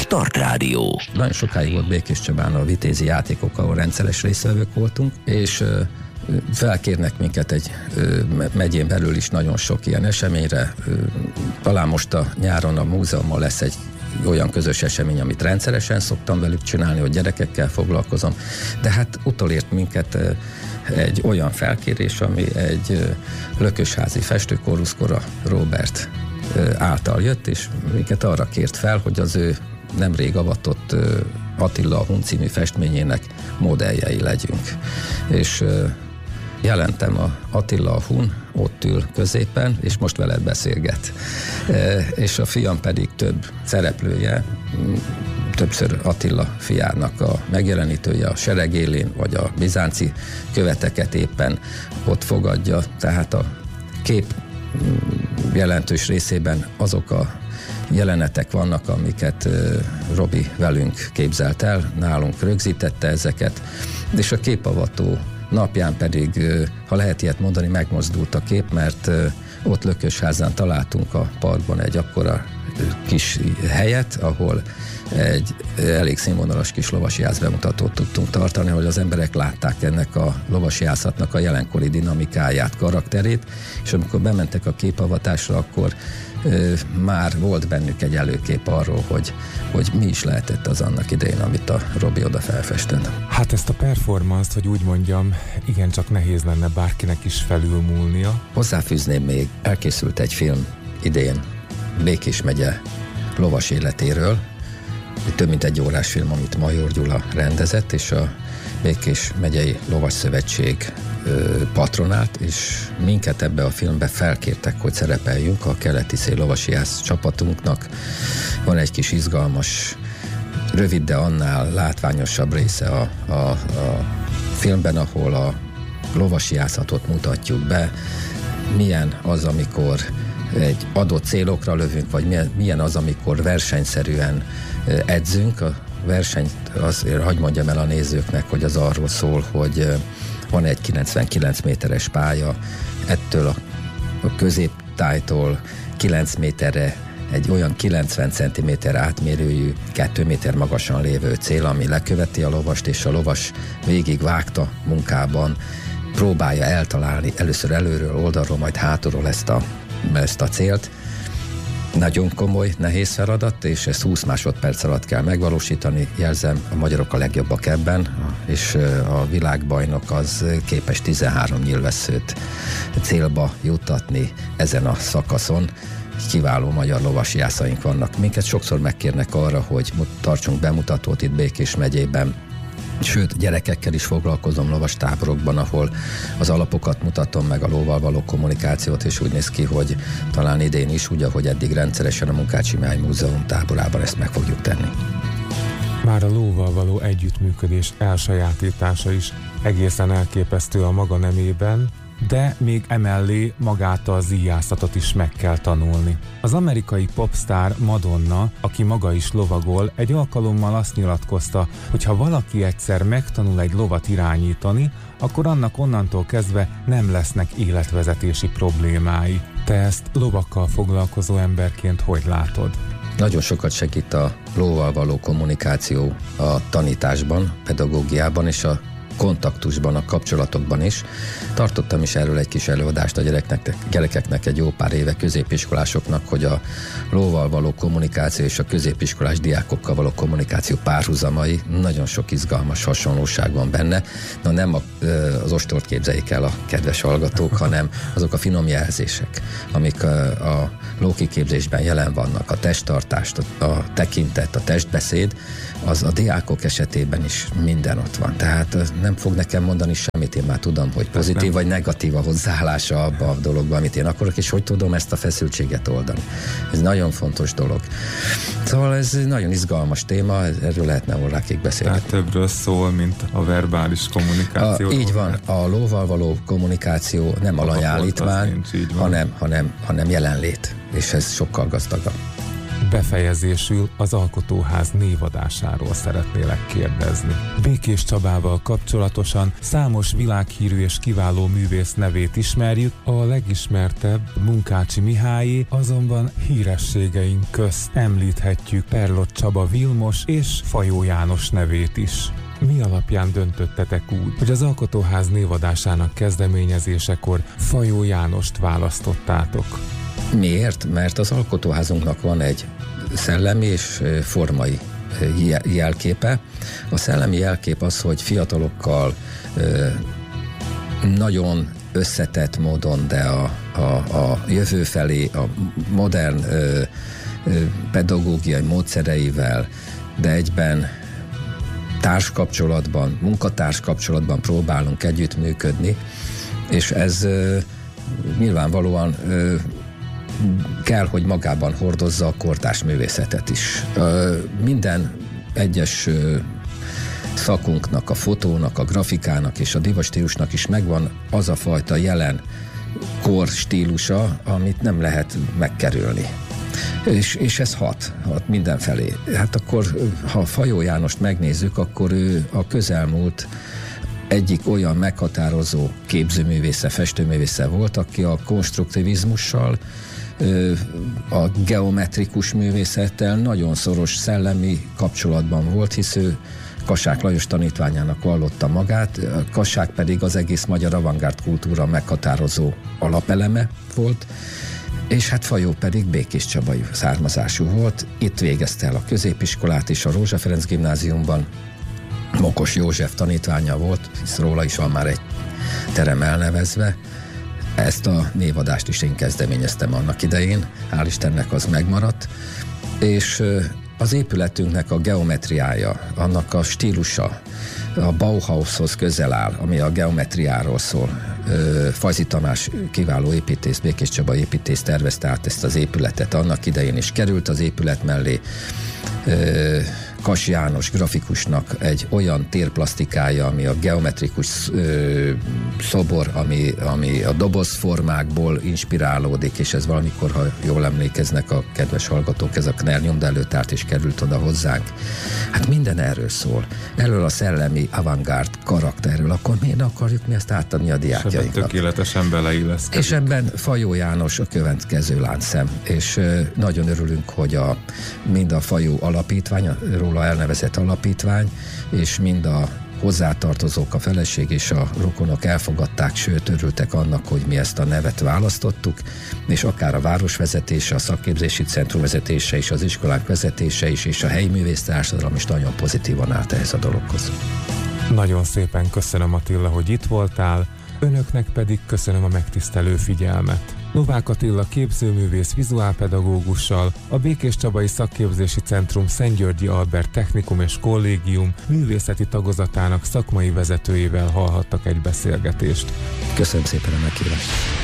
Start Rádió. Nagyon sokáig volt Békés Csabán a vitézi játékok, ahol rendszeres résztvevők voltunk, és felkérnek minket egy megyén belül is nagyon sok ilyen eseményre. Talán most a nyáron a múzeumban lesz egy olyan közös esemény, amit rendszeresen szoktam velük csinálni, hogy gyerekekkel foglalkozom, de hát utolért minket egy olyan felkérés, ami egy lökösházi festőkóruszkora Robert által jött, és minket arra kért fel, hogy az ő nemrég avatott Attila a Hun című festményének modelljei legyünk. És jelentem a Attila a Hun, ott ül középen, és most veled beszélget. És a fiam pedig több szereplője, többször Attila fiának a megjelenítője a sereg élén, vagy a bizánci követeket éppen ott fogadja, tehát a kép jelentős részében azok a jelenetek vannak, amiket Robi velünk képzelt el, nálunk rögzítette ezeket, és a képavató napján pedig, ha lehet ilyet mondani, megmozdult a kép, mert ott Lökösházán találtunk a parkban egy akkora kis helyet, ahol egy elég színvonalas kis lovasjász bemutatót tudtunk tartani, hogy az emberek látták ennek a lovasjászatnak a jelenkori dinamikáját, karakterét, és amikor bementek a képavatásra, akkor már volt bennük egy előkép arról, hogy mi is lehetett az annak idején, amit a Robi oda felfestett. Hát ezt a performance-t, hogy úgy mondjam, igencsak nehéz lenne bárkinek is felülmúlnia. Hozzáfűzném még, elkészült egy film idén Békés megye lovas életéről, több mint egy órás film, amit Major Gyula rendezett, és a Békés megyei Lovas Szövetség patronált, és minket ebbe a filmbe felkértek, hogy szerepeljünk a keleti szél lovasjász csapatunknak. Van egy kis izgalmas, rövid, de annál látványosabb része a filmben, ahol a lovasjászatot mutatjuk be, milyen az, amikor egy adott célokra lövünk, vagy milyen az, amikor versenyszerűen edzünk. A versenyt azért hadd mondjam el a nézőknek, hogy az arról szól, hogy van egy 99 méteres pálya, ettől a középtájtól 9 méterre egy olyan 90 cm átmérőjű, 2 méter magasan lévő cél, ami leköveti a lovast, és a lovas végig vágta munkában próbálja eltalálni először előről, oldalról, majd hátulról ezt a célt. Nagyon komoly, nehéz feladat, és ezt 20 másodperc alatt kell megvalósítani. Jelzem, a magyarok a legjobbak ebben, és a világbajnok az képes 13 nyílvesszőt célba juttatni ezen a szakaszon. Kiváló magyar lovasjászaink vannak. Minket sokszor megkérnek arra, hogy tartsunk bemutatót itt Békés megyében. Sőt, gyerekekkel is foglalkozom lovastáborokban, ahol az alapokat mutatom meg, a lóval való kommunikációt, és úgy néz ki, hogy talán idén is, úgy, ahogy eddig rendszeresen a Munkácsi Mihály Múzeum táborában ezt meg fogjuk tenni. Már a lóval való együttműködés elsajátítása is egészen elképesztő a maga nemében, de még emellé magát a zíjászatot is meg kell tanulni. Az amerikai popstar Madonna, aki maga is lovagol, egy alkalommal azt nyilatkozta, hogy ha valaki egyszer megtanul egy lovat irányítani, akkor annak onnantól kezdve nem lesznek életvezetési problémái. Te ezt lovakkal foglalkozó emberként hogy látod? Nagyon sokat segít a lóval való kommunikáció a tanításban, pedagógiában és a kontaktusban, a kapcsolatokban is. Tartottam is erről egy kis előadást a gyerekeknek egy jó pár éve, középiskolásoknak, hogy a lóval való kommunikáció és a középiskolás diákokkal való kommunikáció párhuzamai, nagyon sok izgalmas hasonlóság van benne. Na nem az ostort képzeljék el a kedves hallgatók, hanem azok a finom jelzések, amik a lókiképzésben jelen vannak, a testtartást, a tekintet, a testbeszéd, az a diákok esetében is minden ott van. Tehát nem fog nekem mondani semmit, én már tudom, hogy pozitív vagy negatív a hozzáállása abba a dologba, amit én akarok, és hogy tudom ezt a feszültséget oldani. Ez nagyon fontos dolog. Szóval ez nagyon izgalmas téma, erről lehetne órákig beszélni. Tehát többről szól, mint a verbális kommunikáció. Így van, a lóval való kommunikáció nem alajánlítmány, hanem jelenlét, és ez sokkal gazdagabb. befejezésül az Alkotóház névadásáról szeretnélek kérdezni. Békés Csabával kapcsolatosan számos világhírű és kiváló művész nevét ismerjük, a legismertebb Munkácsi Mihályé, azonban hírességeink közt említhetjük Perlott Csaba Vilmos és Fajó János nevét is. Mi alapján döntöttetek úgy, hogy az Alkotóház névadásának kezdeményezésekor Fajó Jánost választottátok? Miért? Mert az Alkotóházunknak van egy szellemi és formai jelképe. A szellemi jelkép az, hogy fiatalokkal nagyon összetett módon, de a jövő felé a modern pedagógiai módszereivel, de egyben társkapcsolatban, munkatárs-kapcsolatban próbálunk együttműködni, és ez nyilvánvalóan kell, hogy magában hordozza a kortárs művészetet is. Minden egyes szakunknak, a fotónak, a grafikának és a divatstílusnak is megvan az a fajta jelen kor stílusa, amit nem lehet megkerülni. És ez hat mindenfelé. Hát akkor, ha Fajó Jánost megnézzük, akkor ő a közelmúlt egyik olyan meghatározó képzőművésze, festőművésze volt, aki a konstruktivizmussal, a geometrikus művészettel nagyon szoros szellemi kapcsolatban volt, hisz ő Kassák Lajos tanítványának vallotta magát, Kassák pedig az egész magyar avantgárd kultúra meghatározó alapeleme volt, és hát Fajó pedig békés csabai származású volt. Itt végezte el a középiskolát is a Rózsa Ferenc gimnáziumban. Mokos József tanítványa volt, hisz róla is van már egy terem elnevezve. Ezt a névadást is én kezdeményeztem annak idején, hál' Istennek az megmaradt, és az épületünknek a geometriája, annak a stílusa, a Bauhaushoz közel áll, ami a geometriáról szól. Fajzi Tamás kiváló építész, Békés Csaba építész tervezte át ezt az épületet. Annak idején is került az épület mellé Kass János grafikusnak egy olyan térplasztikája, ami a geometrikus szobor, ami a dobozformákból inspirálódik, és ez valamikor, ha jól emlékeznek a kedves hallgatók, ez a Kner nyomda előtt állt és került oda hozzánk. Hát minden erről szól. Erről a szellemi avantgárd karakterről, akkor miért akarjuk mi ezt átadni a diákjainknak? Tökéletesen beleilleszkedik. És ebben Fajó János a következő láncszem, és nagyon örülünk, hogy mind a Fajó alapítvány, róla elnevezett alapítvány, és mind a hozzátartozók, a feleség és a rokonok elfogadták, sőt örültek annak, hogy mi ezt a nevet választottuk, és akár a városvezetése, a szakképzési centrum vezetése és az iskolák vezetése is, és a helyi művésztársadalom is nagyon pozitívan állt ehhez a dologhoz. Nagyon szépen köszönöm, Attila, hogy itt voltál, önöknek pedig köszönöm a megtisztelő figyelmet. Novák Attila képzőművész vizuálpedagógussal, a Békés Csabai Szakképzési Centrum Szent-Györgyi Albert Technikum és Kollégium művészeti tagozatának szakmai vezetőjével hallhattak egy beszélgetést. Köszönöm szépen a meghívást!